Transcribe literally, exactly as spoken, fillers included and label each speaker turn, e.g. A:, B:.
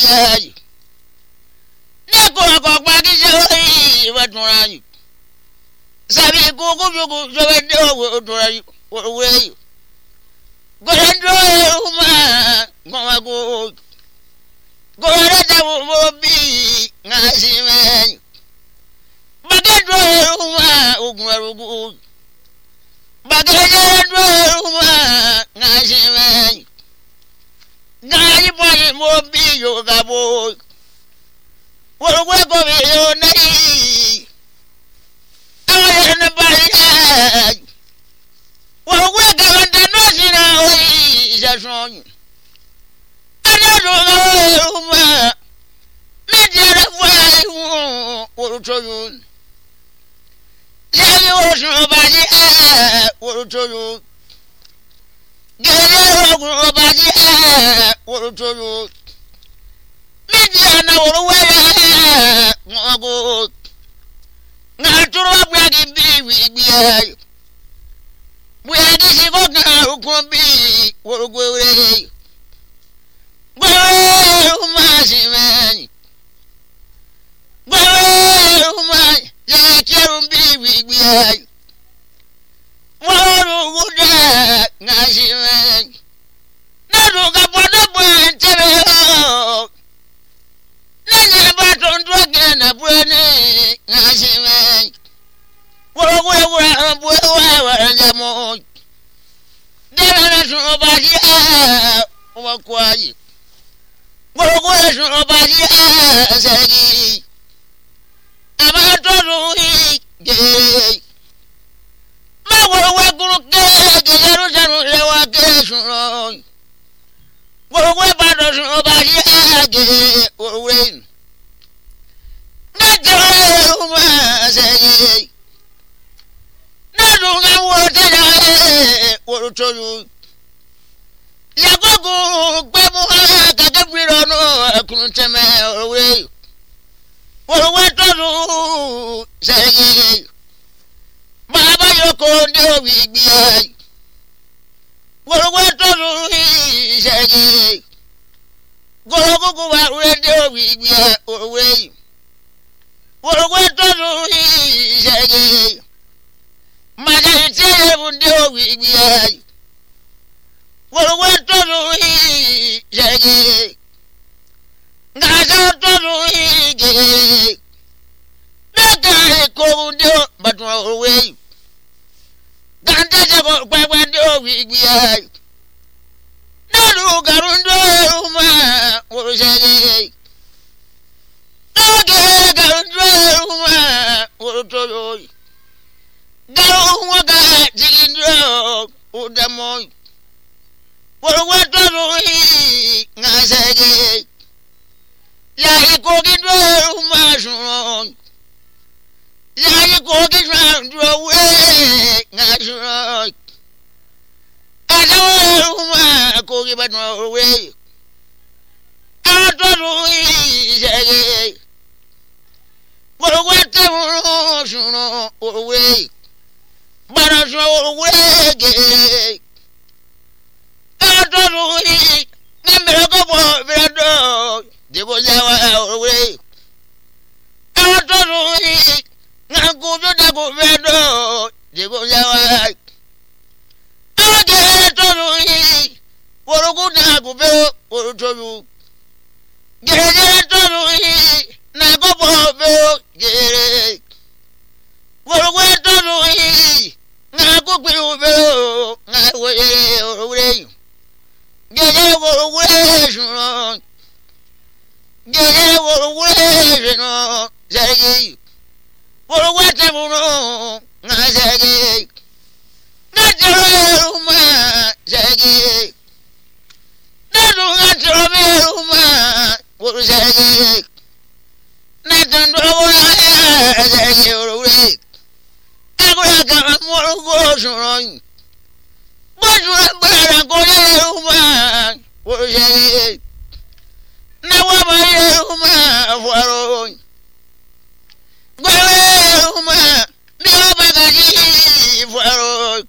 A: biayi ne ko ko pa ki je wa tunrayi sabi ko ko ko jo we de o tunrayi o we go ndo uma ngwa go go ra da wo bi ngasi me bagedro uma ogun arugu bagedro uma ngasi me Gari boy mo bi yo gabo wo wo go bi yo nei awe na ba ya wo wo ga da no sina o ja son ana do ma me jara fwa wo wo to yo le wo so ba ji wo to yo gere wo ba ji wo to yo media na wo we ngogo na turo gba gi bi wi gbi ayo bu ya di si ko na ko bi wo go we bo ma si men bo ma ya keru bi wi gbi ayo wo ru da na si men na ru ga bo na bo tere na ni ba ton do ge na bo ni na si men wo wo wo bo wa wa ja mo de na so ba di a o ko ayi wo wo so ba di a se gi ama to ru ge ma wo wo guru ge ge ru jaru le wa ge so wo wo ba do so ba di a ge wo we na jaru ma se gi na ru ga wo te na wo to yu ya gogo gbe mu ha ka ge bi ro no kun teme we wo wo to ru se gi baba yoko de wi gbi ai wo wo to ru se gi gogo go wa re de wi gbi o we wo wo to ru se gi ma ga ti e bu de wi gbi ai wo wo to ru se gi ga so to ru gi na ga ko de but o we ganda je ko gba gba de wi gbi ai na ru garundo ma wo se gi oge garundo ma wo to yo garu wa ga jigindo o da mo wo wo to ru nga se gi ya ko gindo ma shun ya ko gi shun do we nga shun ajo ma ko gi ba no we a to ru se gi wo wo to ru shun o we bara so o we ge a to ru na me ko bo be do de bo ya wa o we a to ru na go do da go be do de bo ya wa a ge to ru wo ru na go be wo to ru ge ge to ru na go bo be ge wo ru to ru na go gbe o be o na we o we ge ge wo we shun ge ge wo we no se gi wo we te mu no na se gi na jero ma se gi na do na jero me ma wo se gi na dan do wo se gi wo we ko ya ga mo go shun bo shun ba ra ko le ma wo se gi na wa ma ye ma faro gwe ma mi ba ga ji faro